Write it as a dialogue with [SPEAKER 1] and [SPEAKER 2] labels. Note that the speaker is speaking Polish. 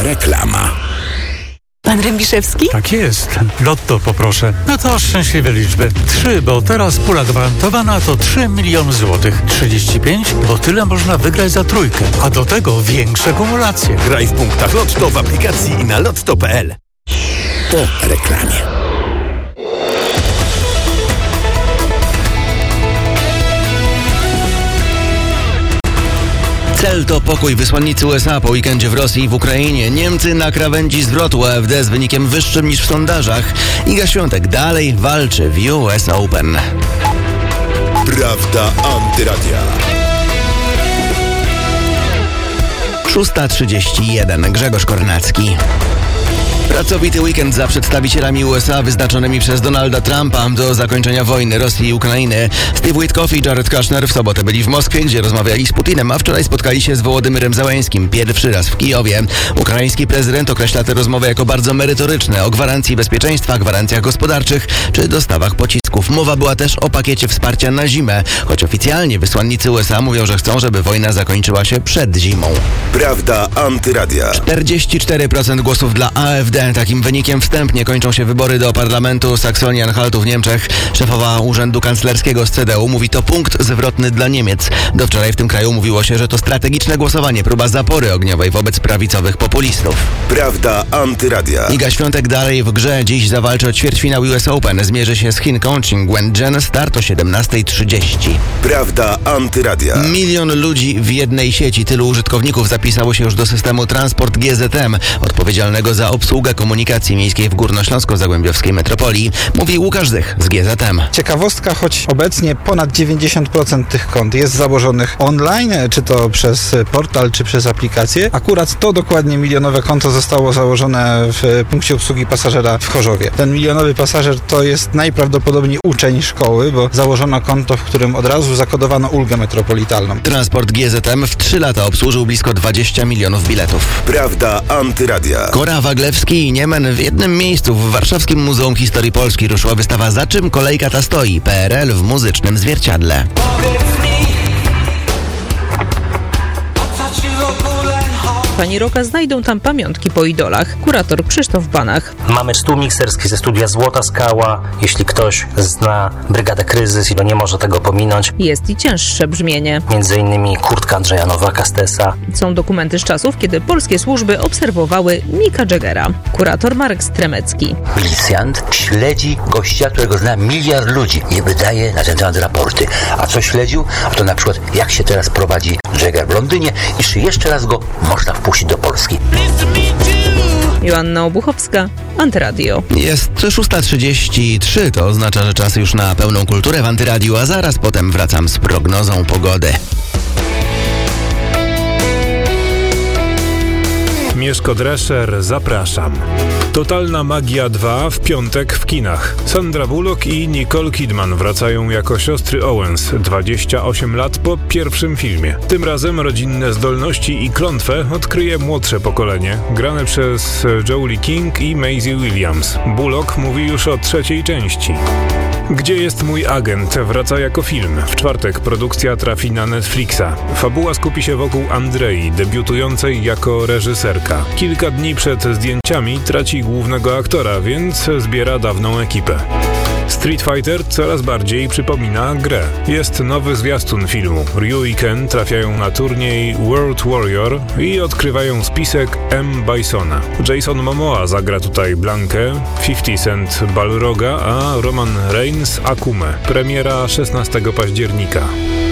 [SPEAKER 1] Reklama.
[SPEAKER 2] Pan Rębiszewski?
[SPEAKER 3] Tak jest. Lotto poproszę. No to szczęśliwe liczby. 3, bo teraz pula gwarantowana to 3 miliony złotych. 35, bo tyle można wygrać za trójkę. A do tego większe kumulacje.
[SPEAKER 1] Graj w punktach Lotto w aplikacji i na lotto.pl. Po reklamie.
[SPEAKER 4] Cel to pokój. Wysłannicy USA po weekendzie w Rosji i w Ukrainie. Niemcy na krawędzi zwrotu AfD z wynikiem wyższym niż w sondażach. Iga Świątek dalej walczy w US Open.
[SPEAKER 1] Prawda Antyradia.
[SPEAKER 4] 6:31. Grzegorz Kornacki. Pracowity weekend za przedstawicielami USA wyznaczonymi przez Donalda Trumpa do zakończenia wojny Rosji i Ukrainy. Steve Witkoff i Jared Kushner w sobotę byli w Moskwie, gdzie rozmawiali z Putinem, a wczoraj spotkali się z Wołodymyrem Zełenńskim. Pierwszy raz w Kijowie. Ukraiński prezydent określa tę rozmowę jako bardzo merytoryczne, o gwarancji bezpieczeństwa, gwarancjach gospodarczych czy dostawach pocisków. Mowa była też o pakiecie wsparcia na zimę, choć oficjalnie wysłannicy USA mówią, że chcą, żeby wojna zakończyła się przed zimą.
[SPEAKER 1] Prawda Antyradia.
[SPEAKER 4] 44% głosów dla AfD. Takim wynikiem wstępnie kończą się wybory do parlamentu Saksonii-Anhaltu w Niemczech. Szefowa Urzędu Kanclerskiego z CDU mówi, to punkt zwrotny dla Niemiec. Do wczoraj w tym kraju mówiło się, że to strategiczne głosowanie, próba zapory ogniowej wobec prawicowych populistów.
[SPEAKER 1] Prawda Antyradia.
[SPEAKER 4] Iga Świątek dalej w grze. Dziś zawalczy o ćwierćfinał US Open. Zmierzy się z Chinką Qingwen-Zhen. Start o 17:30.
[SPEAKER 1] Prawda Antyradia.
[SPEAKER 4] 1 milion ludzi w jednej sieci. Tylu użytkowników zapisało się już do systemu Transport GZM, odpowiedzialnego za obsługę komunikacji miejskiej w Górnośląsko-Zagłębiowskiej metropolii. Mówi Łukasz Zych z GZM.
[SPEAKER 5] Ciekawostka, choć obecnie ponad 90% tych kont jest założonych online, czy to przez portal, czy przez aplikację. Akurat to dokładnie milionowe konto zostało założone w punkcie obsługi pasażera w Chorzowie. Ten milionowy pasażer to jest najprawdopodobniej uczeń szkoły, bo założono konto, w którym od razu zakodowano ulgę metropolitalną.
[SPEAKER 4] Transport GZM w 3 lata obsłużył blisko 20 milionów biletów.
[SPEAKER 1] Prawda Antyradia.
[SPEAKER 4] Kora Waglewski i Niemen w jednym miejscu. W Warszawskim Muzeum Historii Polski ruszyła wystawa Za czym kolejka ta stoi? PRL w muzycznym zwierciadle.
[SPEAKER 2] Pani Roka znajdą tam pamiątki po idolach. Kurator Krzysztof Banach.
[SPEAKER 6] Mamy stół mikserski ze studia Złota Skała. Jeśli ktoś zna Brygadę Kryzys, to nie może tego pominąć.
[SPEAKER 2] Jest i cięższe brzmienie.
[SPEAKER 6] Między innymi kurtka Andrzeja Nowaka z Tesa.
[SPEAKER 2] Są dokumenty z czasów, kiedy polskie służby obserwowały Micka Jaggera. Kurator Marek Stremecki.
[SPEAKER 7] Milicjant śledzi gościa, którego zna miliard ludzi i wydaje na ten temat raporty. A co śledził? A to na przykład jak się teraz prowadzi Jagger w Londynie i czy jeszcze raz go można wpuścić do Polski.
[SPEAKER 2] Joanna Obuchowska, Antyradio.
[SPEAKER 4] Jest 6:33, to oznacza, że czas już na pełną kulturę w Antyradiu, a zaraz potem wracam z prognozą pogody.
[SPEAKER 8] Mieszko Drescher, zapraszam. Totalna Magia 2 w piątek w kinach. Sandra Bullock i Nicole Kidman wracają jako siostry Owens 28 lat po pierwszym filmie. Tym razem rodzinne zdolności i klątwę odkryje młodsze pokolenie, grane przez Jolie King i Maisie Williams. Bullock mówi już o trzeciej części. Gdzie jest mój agent? Wraca jako film. W czwartek produkcja trafi na Netflixa. Fabuła skupi się wokół Andrei, debiutującej jako reżyserka. Kilka dni przed zdjęciami traci głównego aktora, więc zbiera dawną ekipę. Street Fighter coraz bardziej przypomina grę. Jest nowy zwiastun filmu. Ryu i Ken trafiają na turniej World Warrior i odkrywają spisek M. Bisona. Jason Momoa zagra tutaj Blankę, 50 Cent Balroga, a Roman Reigns Akumę. Premiera 16 października.